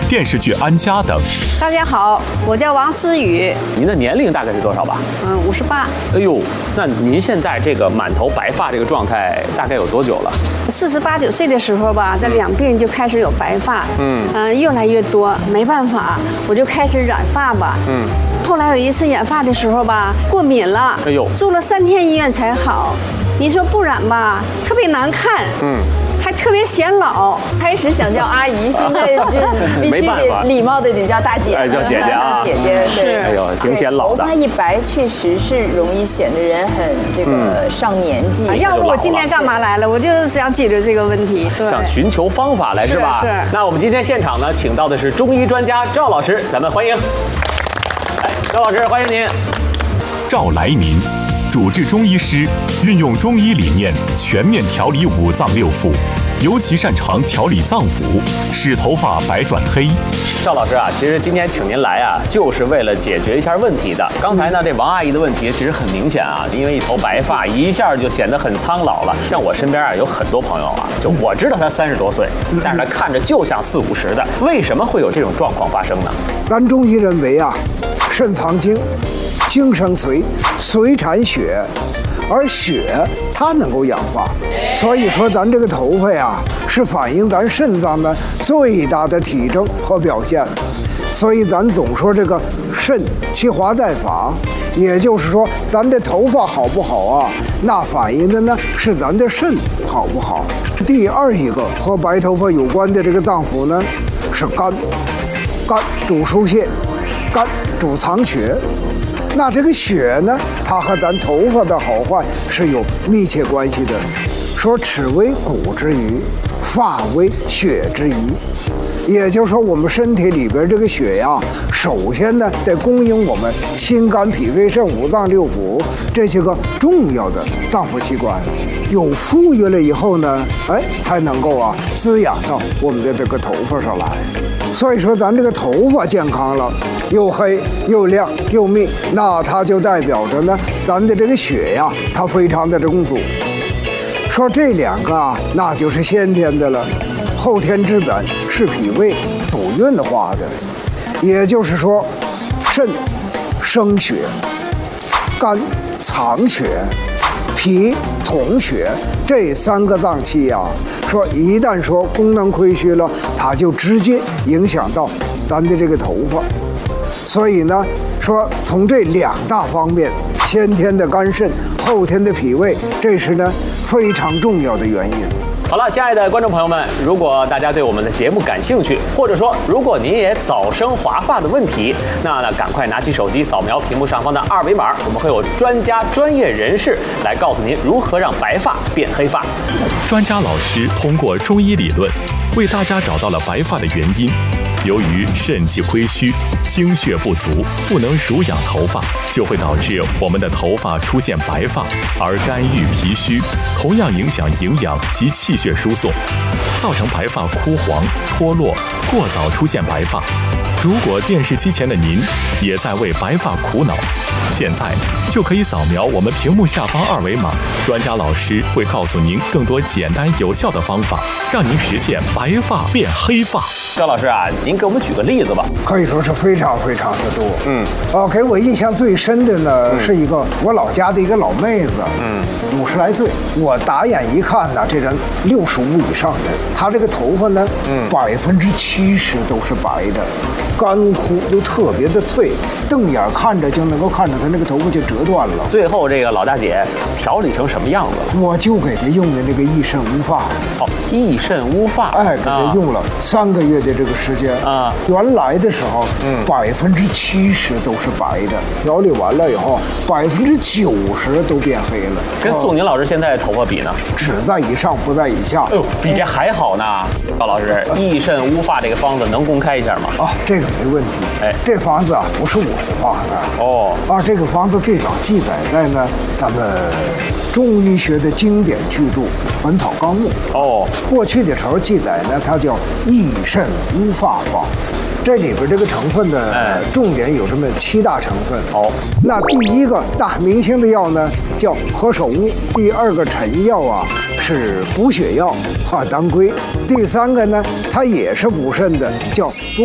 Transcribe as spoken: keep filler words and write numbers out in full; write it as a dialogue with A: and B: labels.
A: 电视剧《安家》等。
B: 大家好，我叫王思雨。
C: 您的年龄大概是多少吧？
B: 嗯，五十八。
C: 哎呦，那您现在这个满头白发这个状态大概有多久了？
B: 四十八九岁的时候吧，在两鬓就开始有白发，嗯嗯、呃，越来越多，没办法，我就开始染发吧，嗯。后来有一次染发的时候吧，过敏了，哎呦，住了三天医院才好。你说不染吧，特别难看，嗯。还特别显老，
D: 开始想叫阿姨，现在就必须得礼貌的得叫大姐，
C: 哎，叫姐姐啊，
D: 姐姐对，
C: 哎呦，挺显老的。
D: 头发一白，确实是容易显得人很这个上年纪。
B: 要不我今天干嘛来了？我就是想解决这个问题，
C: 想寻求方法来是吧？
B: 是。
C: 那我们今天现场呢，请到的是中医专家赵老师，咱们欢迎。哎，赵老师，欢迎您。
A: 赵来民，主治中医师，运用中医理念全面调理五脏六腑。尤其擅长调理脏腑，使头发白转黑。
C: 赵老师啊，其实今天请您来啊，就是为了解决一下问题的。刚才呢，这王阿姨的问题其实很明显啊，就因为一头白发，一下就显得很苍老了。像我身边啊，有很多朋友啊，就我知道他三十多岁，但是他看着就像四五十的。为什么会有这种状况发生呢？
E: 咱中医认为啊，肾藏精，精生髓，髓产血。而血它能够氧化，所以说咱这个头发呀，是反映咱肾脏的最大的体征和表现。所以咱总说这个肾其华在发，也就是说咱这头发好不好啊，那反映的呢是咱的肾好不好。第二一个和白头发有关的这个脏腑呢是肝，肝主疏泄，肝主藏血。那这个血呢，它和咱头发的好坏是有密切关系的。说齿为骨之余，发为血之余，也就是说我们身体里边这个血呀，首先呢得供应我们心肝脾肺肾五脏六腑这些个重要的脏腑器官，有富裕了以后呢，哎，才能够啊滋养到我们的这个头发上来。所以说咱这个头发健康了，又黑又亮又密，那它就代表着呢，咱的这个血呀，它非常的充足。说这两个啊，那就是先天的了，后天之本是脾胃主运化的，也就是说，肾生血，肝藏血，脾统血，这三个脏器呀、啊，说一旦说功能亏虚了，它就直接影响到咱的这个头发。所以呢，说从这两大方面，先天的肝肾，后天的脾胃，这是呢非常重要的原因。
C: 好了，亲爱的观众朋友们，如果大家对我们的节目感兴趣，或者说如果您也早生华发的问题，那呢赶快拿起手机扫描屏幕上方的二维码，我们会有专家专业人士来告诉您如何让白发变黑发。
A: 专家老师通过中医理论为大家找到了白发的原因。由于肾气亏虚，精血不足，不能濡养头发，就会导致我们的头发出现白发，而肝郁脾虚同样影响营养及气血输送，造成白发枯黄、脱落，过早出现白发。如果电视机前的您也在为白发苦恼，现在就可以扫描我们屏幕下方二维码，专家老师会告诉您更多简单有效的方法，让您实现白发变黑发。
C: 赵老师啊，您给我们举个例子吧。
E: 可以说是非常非常的多。嗯，哦，给我印象最深的呢、嗯、是一个我老家的一个老妹子，嗯，五十来岁，我打眼一看呢，这人六十五以上的，她这个头发呢，嗯，百分之七十都是白的。干枯又特别的脆，瞪眼看着就能够看着他那个头发就折断了。
C: 最后这个老大姐调理成什么样子了？
E: 我就给她用的那个益肾乌发。
C: 哦，益肾乌发。
E: 哎，给她用了三个月的这个时间啊。原来的时候，嗯，百分之七十都是白的，调理完了以后，百分之九十都变黑了。
C: 跟素宁老师现在的头发比呢？
E: 只在以上，不在以下。
C: 哎呦，比这还好呢。赵老师，益肾乌发这个方子能公开一下吗？
E: 啊，这个没问题。哎，这方子啊不是我的方子哦，啊，这个方子最早记载在呢咱们中医学的经典巨著《本草纲目》哦。过去的时候记载呢，它叫益肾乌发方。这里边这个成分呢，哎、重点有这么七大成分。哦，那第一个大明星的药呢叫何首乌，第二个臣药啊是补血药哈当归，第三个呢它也是补肾的，叫